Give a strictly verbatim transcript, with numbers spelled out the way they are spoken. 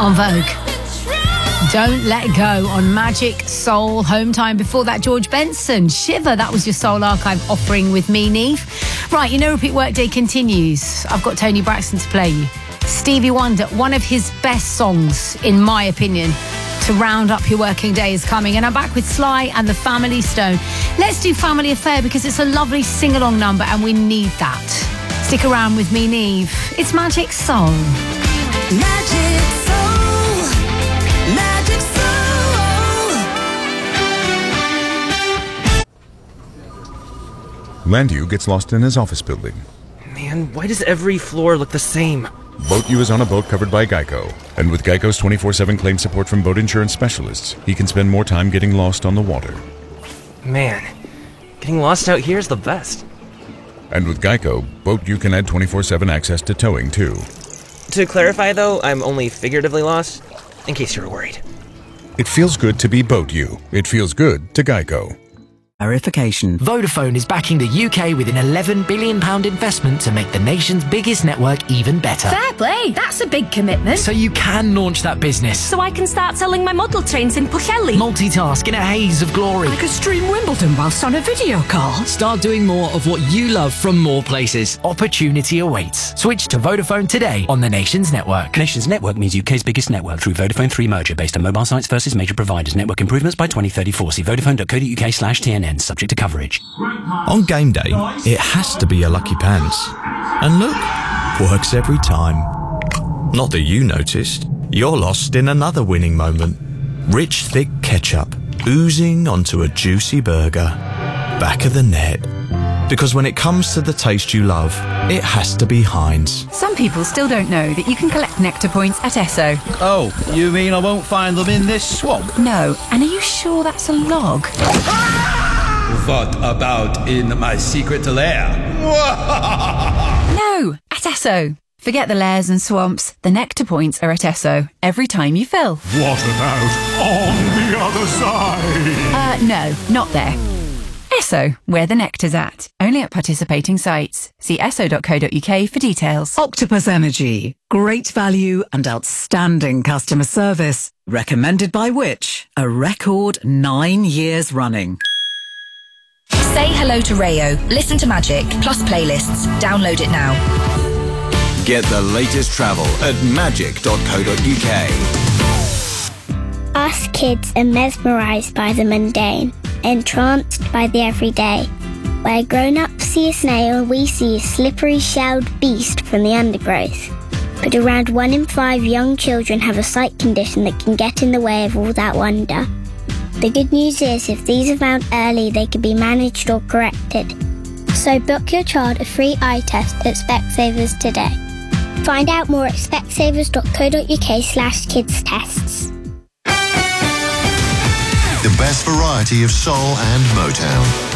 on Vogue. Don't Let Go on Magic Soul. Home time. Before that, George Benson, Shiver. That was your Soul Archive offering with me, Neve. Right, you know Repeat Workday continues. I've got Tony Braxton to play you. Stevie Wonder, one of his best songs, in my opinion, to round up your working day is coming. And I'm back with Sly and the Family Stone. Let's do Family Affair because it's a lovely sing-along number and we need that. Stick around with me, Neve. It's Magic Soul. Magic Soul. Magic Soul. Landu gets lost in his office building. Man, why does every floor look the same? Boat U is on a boat covered by Geico. And with Geico's twenty-four seven claim support from boat insurance specialists, he can spend more time getting lost on the water. Man, getting lost out here is the best. And with Geico, Boat U can add twenty-four seven access to towing, too. To clarify, though, I'm only figuratively lost, in case you were worried. It feels good to be Boat U. It feels good to Geico. Verification. Vodafone is backing the U K with an eleven billion pounds investment to make the nation's biggest network even better. Fair play, that's a big commitment. So you can launch that business. So I can start selling my model trains in Pwllheli. Multitask in a haze of glory. I could stream Wimbledon whilst on a video call. Start doing more of what you love from more places. Opportunity awaits. Switch to Vodafone today on the nation's network. Nation's network means U K's biggest network through Vodafone three merger based on mobile sites versus major providers. Network improvements by twenty thirty-four. See vodafone.co.uk slash TNN. Subject to coverage. On game day, it has to be a lucky pants. And look, works every time. Not that you noticed. You're lost in another winning moment. Rich, thick ketchup oozing onto a juicy burger. Back of the net. Because when it comes to the taste you love, it has to be Heinz. Some people still don't know that you can collect Nectar points at Esso. Oh, you mean I won't find them in this swamp? No, and are you sure that's a log? What about in my secret lair? No, at Esso. Forget the lairs and swamps. The Nectar points are at Esso every time you fill. What about on the other side? Uh, no, not there. Esso, where the nectar's at. Only at participating sites. See esso dot co dot uk for details. Octopus Energy. Great value and outstanding customer service. Recommended by which? A record nine years running. Say hello to Rayo. Listen to Magic, plus playlists. Download it now. Get the latest travel at magic dot co dot uk. Us kids are mesmerised by the mundane, entranced by the everyday. Where grown-ups see a snail, we see a slippery shelled beast from the undergrowth. But around one in five young children have a sight condition that can get in the way of all that wonder. The good news is, if these are found early, they can be managed or corrected. So book your child a free eye test at Specsavers today. Find out more at specsavers dot co dot uk slash kids tests. The best variety of soul and Motown.